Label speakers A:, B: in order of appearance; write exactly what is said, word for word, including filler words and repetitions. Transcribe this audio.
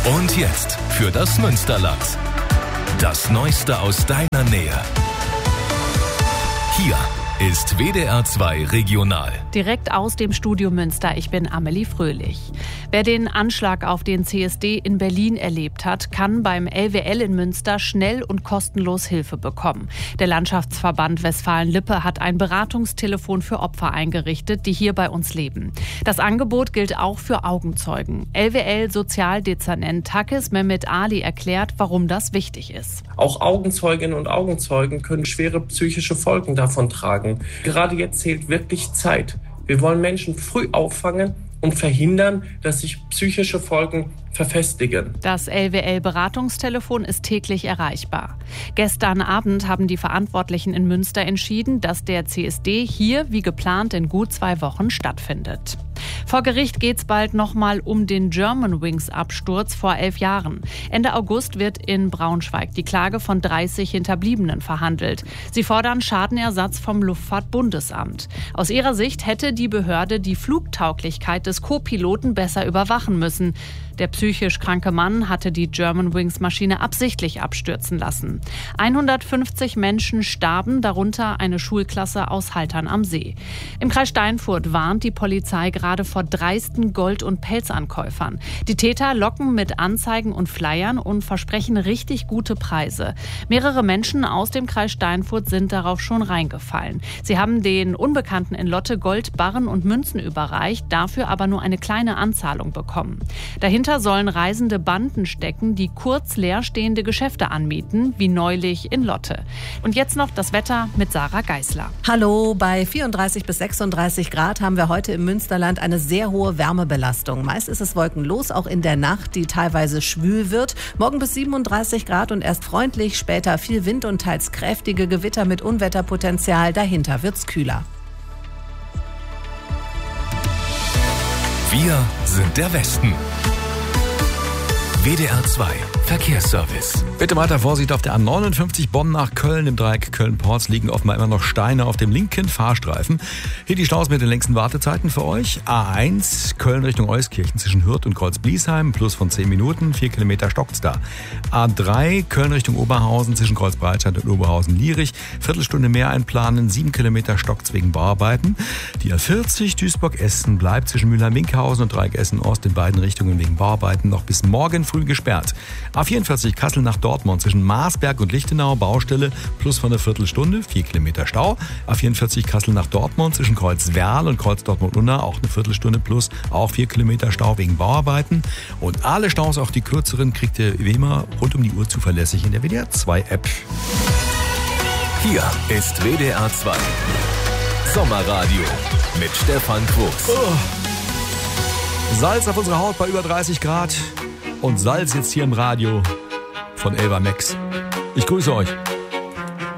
A: Und jetzt für das Münsterland. Das Neueste aus deiner Nähe. Hier ist W D R zwei Regional.
B: Direkt aus dem Studio Münster, ich bin Amelie Fröhlich. Wer den Anschlag auf den C S D in Berlin erlebt hat, kann beim L W L in Münster schnell und kostenlos Hilfe bekommen. Der Landschaftsverband Westfalen-Lippe hat ein Beratungstelefon für Opfer eingerichtet, die hier bei uns leben. Das Angebot gilt auch für Augenzeugen. L W L-Sozialdezernent Takis Mehmet Ali erklärt, warum das wichtig ist.
C: Auch Augenzeuginnen und Augenzeugen können schwere psychische Folgen davon tragen. Gerade jetzt zählt wirklich Zeit. Wir wollen Menschen früh auffangen und verhindern, dass sich psychische Folgen verfestigen.
B: Das L W L-Beratungstelefon ist täglich erreichbar. Gestern Abend haben die Verantwortlichen in Münster entschieden, dass der C S D hier wie geplant in gut zwei Wochen stattfindet. Vor Gericht geht's bald nochmal um den Germanwings-Absturz vor elf Jahren. Ende August wird in Braunschweig die Klage von dreißig Hinterbliebenen verhandelt. Sie fordern Schadenersatz vom Luftfahrtbundesamt. Aus ihrer Sicht hätte die Behörde die Flugtauglichkeit des Co-Piloten besser überwachen müssen. Der psychisch kranke Mann hatte die Germanwings-Maschine absichtlich abstürzen lassen. hundertfünfzig Menschen starben, darunter eine Schulklasse aus Haltern am See. Im Kreis Steinfurt warnt die Polizei gerade vor dreisten Gold- und Pelzankäufern. Die Täter locken mit Anzeigen und Flyern und versprechen richtig gute Preise. Mehrere Menschen aus dem Kreis Steinfurt sind darauf schon reingefallen. Sie haben den Unbekannten in Lotte Gold, Barren und Münzen überreicht, dafür aber nur eine kleine Anzahlung bekommen. Dahinter sollen reisende Banden stecken, die kurz leerstehende Geschäfte anmieten, wie neulich in Lotte. Und jetzt noch das Wetter mit Sarah Geisler.
D: Hallo, bei vierunddreißig bis sechsunddreißig Grad haben wir heute im Münsterland eine sehr hohe Wärmebelastung. Meist ist es wolkenlos, auch in der Nacht, die teilweise schwül wird. Morgen bis siebenunddreißig Grad und erst freundlich, später viel Wind und teils kräftige Gewitter mit Unwetterpotenzial. Dahinter wird's kühler.
A: Wir sind der Westen. W D R zwei Verkehrsservice.
E: Bitte weiter Vorsicht auf der A neunundfünfzig Bonn nach Köln. Im Dreieck Köln-Porz liegen offenbar immer noch Steine auf dem linken Fahrstreifen. Hier die Staus mit den längsten Wartezeiten für euch. A eins Köln Richtung Euskirchen zwischen Hürth und Kreuzbliesheim. Plus von zehn Minuten. vier Kilometer stockt's da. A drei Köln Richtung Oberhausen zwischen Kreuzbreitscheid und Oberhausen-Lierich. Viertelstunde mehr einplanen. sieben Kilometer stockt's wegen Bauarbeiten. Die A vierzig Duisburg-Essen bleibt zwischen Mülheim-Winkhausen und Dreieck Essen-Ost in beiden Richtungen wegen Bauarbeiten noch bis morgen früh gesperrt. A vierundvierzig Kassel nach Dortmund zwischen Marsberg und Lichtenau, Baustelle, plus von einer Viertelstunde, vier Kilometer Stau. A vierundvierzig Kassel nach Dortmund zwischen Kreuzwerl und Kreuz Dortmund-Unna, auch eine Viertelstunde plus, auch vier Kilometer Stau wegen Bauarbeiten. Und alle Staus, auch die kürzeren, kriegt ihr wie immer rund um die Uhr zuverlässig in der W D R zwei App.
A: Hier ist W D R zwei Sommerradio mit Stefan Quuchs.
E: Oh. Salz auf unserer Haut bei über dreißig Grad. Und Salz jetzt hier im Radio von Elva Max. Ich grüße euch.